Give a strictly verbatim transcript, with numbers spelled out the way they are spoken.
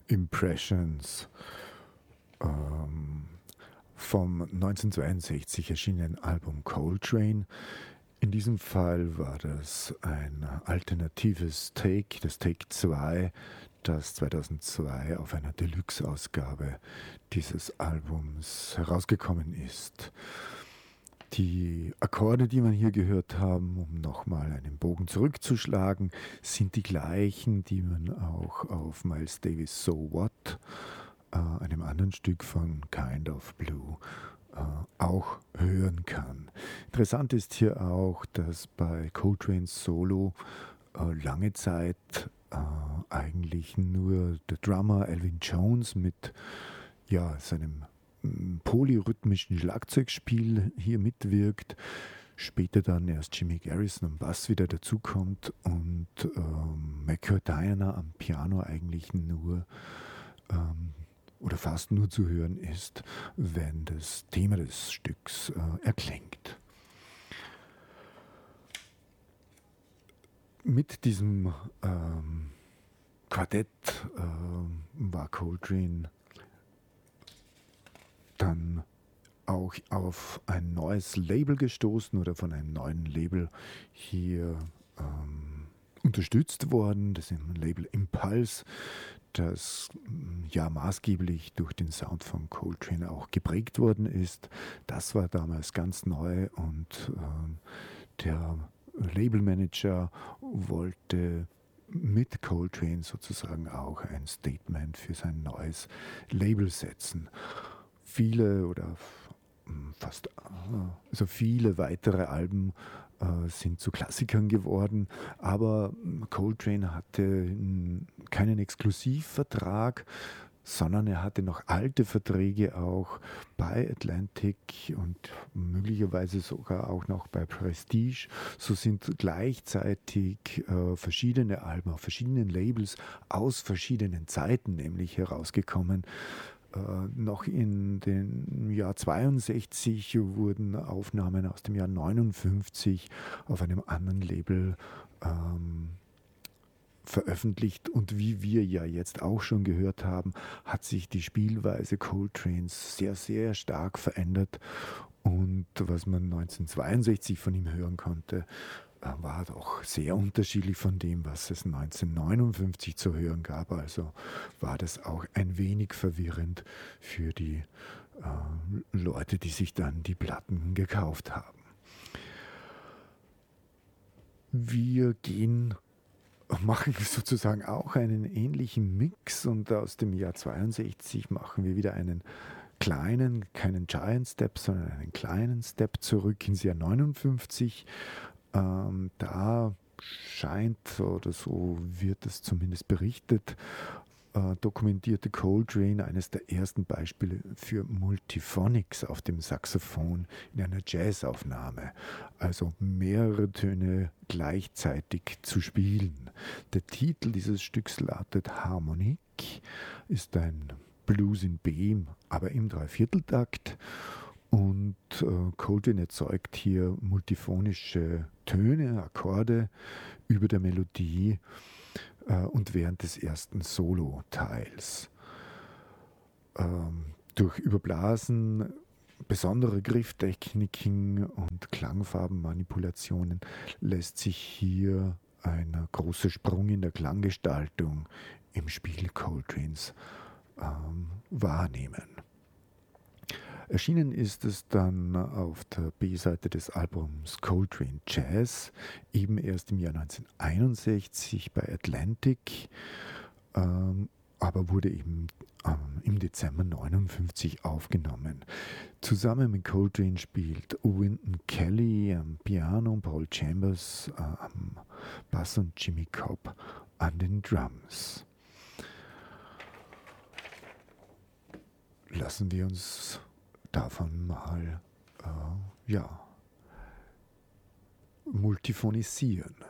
Impressions ähm, vom neunzehnhundertzweiundsechzig erschienenen Album Coltrane. In diesem Fall war das ein alternatives Take, das Take zwei, das zweitausendzwei auf einer Deluxe-Ausgabe dieses Albums herausgekommen ist. Die Akkorde, die man hier gehört haben, um nochmal einen Bogen zurückzuschlagen, sind die gleichen, die man auch auf Miles Davis' So What, äh, einem anderen Stück von Kind of Blue, äh, auch hören kann. Interessant ist hier auch, dass bei Coltrane's Solo äh, lange Zeit äh, eigentlich nur der Drummer Elvin Jones mit ja, seinem polyrhythmischen Schlagzeugspiel hier mitwirkt, später dann erst Jimmy Garrison am Bass wieder dazukommt und ähm, McCoy Tyner am Piano eigentlich nur ähm, oder fast nur zu hören ist, wenn das Thema des Stücks äh, erklingt. Mit diesem ähm, Quartett äh, war Coltrane dann auch auf ein neues Label gestoßen oder von einem neuen Label hier ähm, unterstützt worden. Das ist ein Label Impulse, das ja maßgeblich durch den Sound von Coltrane auch geprägt worden ist. Das war damals ganz neu und ähm, der Labelmanager wollte mit Coltrane sozusagen auch ein Statement für sein neues Label setzen. Viele oder fast also viele weitere Alben äh, sind zu Klassikern geworden, aber Coltrane hatte keinen Exklusivvertrag, sondern er hatte noch alte Verträge auch bei Atlantic und möglicherweise sogar auch noch bei Prestige. So sind gleichzeitig äh, verschiedene Alben auf verschiedenen Labels aus verschiedenen Zeiten nämlich herausgekommen. Uh, noch in dem Jahr zweiundsechzig wurden Aufnahmen aus dem Jahr neunundfünfzig auf einem anderen Label ähm, veröffentlicht. Und wie wir ja jetzt auch schon gehört haben, hat sich die Spielweise Coltranes sehr, sehr stark verändert. Und was man neunzehnhundertzweiundsechzig von ihm hören konnte, war doch sehr unterschiedlich von dem, was es neunzehnhundertneunundfünfzig zu hören gab. Also war das auch ein wenig verwirrend für die äh, Leute, die sich dann die Platten gekauft haben. Wir gehen, machen sozusagen auch einen ähnlichen Mix und aus dem Jahr zweiundsechzig machen wir wieder einen kleinen, keinen Giant Step, sondern einen kleinen Step zurück ins Jahr neunundfünfzig. Ähm, da scheint, oder so wird es zumindest berichtet, äh, dokumentierte Coltrane eines der ersten Beispiele für Multiphonics auf dem Saxophon in einer Jazzaufnahme. Also mehrere Töne gleichzeitig zu spielen. Der Titel dieses Stücks lautet Harmonique, ist ein Blues in B, aber im Dreivierteltakt. Und äh, Coltrane erzeugt hier multiphonische Töne, Akkorde über der Melodie äh, und während des ersten Solo-Teils. Ähm, durch Überblasen, besondere Grifftechniken und Klangfarbenmanipulationen lässt sich hier ein großer Sprung in der Klanggestaltung im Spiel Coltranes ähm, wahrnehmen. Erschienen ist es dann auf der B-Seite des Albums Coltrane Jazz, eben erst im Jahr neunzehnhunderteinundsechzig bei Atlantic, ähm, aber wurde eben ähm, im Dezember neunundfünfzig aufgenommen. Zusammen mit Coltrane spielt Wynton Kelly am Piano, Paul Chambers äh, am Bass und Jimmy Cobb an den Drums. Lassen wir uns davon mal, äh, ja, multiphonisieren.